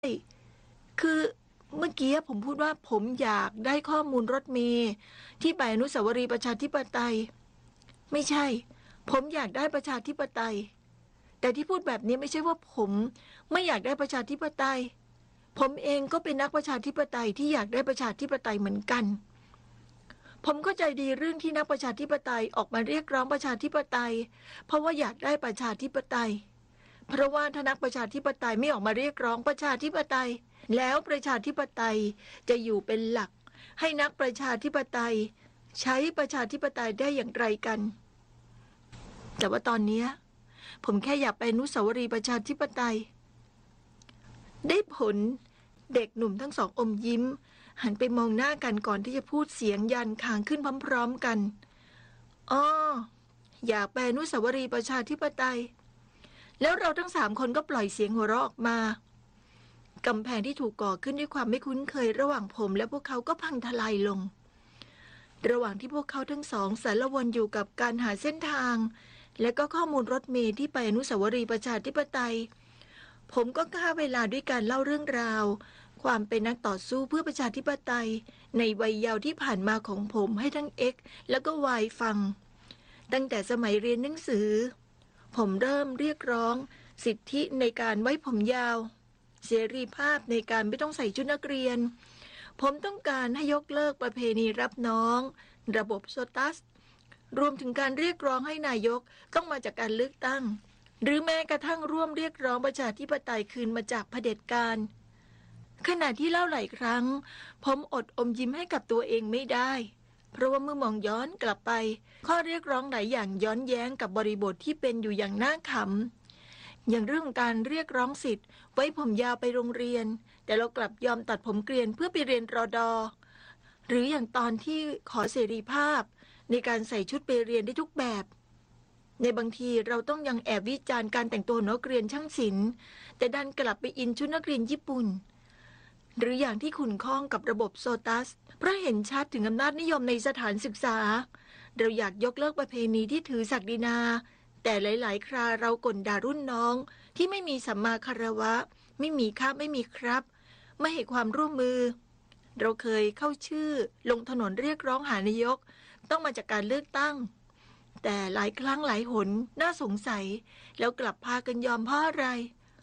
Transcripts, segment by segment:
คือเมื่อกี้ผมพูดว่าผมอยากได้ข้อมูลรถเมล์ที่ไปอนุสาวรีย์ประชาธิปไตยไม่ใช่ผมอยากได้ประชาธิปไตยแต่ที่พูดแบบนี้ไม่ใช่ว่าผมไม่อยากได้ประชาธิปไตยผมเองก็เป็นนักประชาธิปไตยที่อยากได้ประชาธิปไตยเหมือนกันผมเข้าใจดีเรื่องที่นักประชาธิปไตยออกมาเรียกร้องประชาธิปไตยเพราะว่าอยากได้ประชาธิปไตยเพราะว่าถ้านักประชาธิปไตยไม่ออกมาเรียกร้องประชาธิปไตยแล้วประชาธิปไตยจะอยู่เป็นหลักให้นักประชาธิปไตยใช้ประชาธิปไตยได้อย่างไรกันแต่ว่าตอนนี้ผมแค่อยากไปอนุสาวรีย์ประชาธิปไตยได้ผลเด็กหนุ่มทั้งสองอมยิ้มหันไปมองหน้ากันก่อนที่จะพูดเสียงยันคางขึ้นพร้อมๆกันอ้ออยากไปอนุสาวรีย์ประชาธิปไตยแล้วเราทั้ง3 คนก็ปล่อยเสียงหัวเราะออกมากำแพงที่ถูกก่อขึ้นด้วยความไม่คุ้นเคยระหว่างผมและพวกเขาก็พังทลายลงระหว่างที่พวกเขาทั้งสองสารวนอยู่กับการหาเส้นทางและก็ข้อมูลรถเมล์ที่ไปอนุสาวรีย์ประชาธิปไตยผมก็ฆ่าเวลาด้วยการเล่าเรื่องราวความเป็นนักต่อสู้เพื่อประชาธิปไตยในวัยเยาว์ที่ผ่านมาของผมให้ทั้งเอ็กแล้วก็วายฟังตั้งแต่สมัยเรียนหนังสือผมเริ่มเรียกร้องสิทธิในการไว้ผมยาวเสรีภาพในการไม่ต้องใส่ชุดนักเรียนผมต้องการให้ยกเลิกประเพณีรับน้องระบบโซตัสรวมถึงการเรียกร้องให้นายกต้องมาจากการเลือกตั้งหรือแม้กระทั่งร่วมเรียกร้องประชาธิปไตยคืนมาจากเผด็จการขณะที่เล่าหลายครั้งผมอดอมยิ้มให้กับตัวเองไม่ได้เพราะว่าเมื่อมองย้อนกลับไปข้อเรียกร้องหลายอย่างย้อนแย้งกับบริบทที่เป็นอยู่อย่างน่าขำอย่างเรื่องการเรียกร้องสิทธิ์ไว้ผมยาวไปโรงเรียนแต่เรากลับยอมตัดผมเกรียนเพื่อไปเรียนรด.หรืออย่างตอนที่ขอเสรีภาพในการใส่ชุดไปเรียนได้ทุกแบบในบางทีเราต้องยังแอบวิจารณ์การแต่งตัวนักเรียนช่างศิลป์แต่ดันกลับไปอินชุดนักเรียนญี่ปุ่นหรืออย่างที่ขุ่นข้องกับระบบโซตัสเพราะเห็นชัดถึงอำนาจนิยมในสถานศึกษาเราอยากยกเลิกประเพณีที่ถือศักดินาแต่หลายๆคราเราก่นด่ารุ่นน้องที่ไม่มีสัมมาคารวะไม่มีครับไม่มีครับไม่ให้ความร่วมมือเราเคยเข้าชื่อลงถนนเรียกร้องหานายกต้องมาจากการเลือกตั้งแต่หลายครั้งหลายหนน่าสงสัยแล้วกลับพากันยอมเพราะอะไร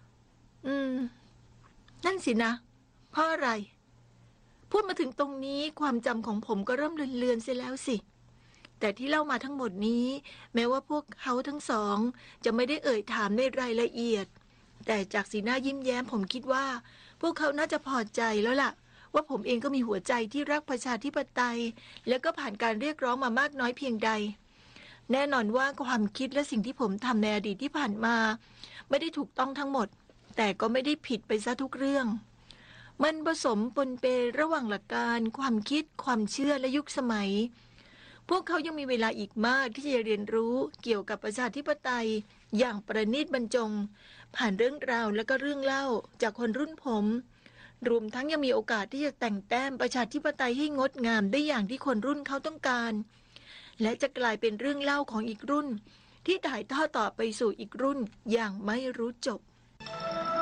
นั่นสินะเพราะอะไรพูดมาถึงตรงนี้ความจำของผมก็เริ่มเลือนๆเสียแล้วสิแต่ที่เล่ามาทั้งหมดนี้แม้ว่าพวกเขาทั้งสองจะไม่ได้เอ่ยถามในรายละเอียดแต่จากสีหน้ายิ้มแย้มผมคิดว่าพวกเขาน่าจะพอใจแล้วล่ะว่าผมเองก็มีหัวใจที่รักประชาธิปไตยและก็ผ่านการเรียกร้องมามากน้อยเพียงใดแน่นอนว่าความคิดและสิ่งที่ผมทำในอดีตที่ผ่านมาไม่ได้ถูกต้องทั้งหมดแต่ก็ไม่ได้ผิดไปซะทุกเรื่องมันผสมปนเประหว่างหลักการความคิดความเชื่อและยุคสมัยพวกเขายังมีเวลาอีกมากที่จะเรียนรู้เกี่ยวกับประชาธิปไตยอย่างประณีตบรรจงผ่านเรื่องราวและก็เรื่องเล่าจากคนรุ่นผมรวมทั้งยังมีโอกาสที่จะแต่งแต้มประชาธิปไตยให้งดงามได้อย่างที่คนรุ่นเขาต้องการและจะกลายเป็นเรื่องเล่าของอีกรุ่นที่ถ่ายทอดต่อไปสู่อีกรุ่นอย่างไม่รู้จบ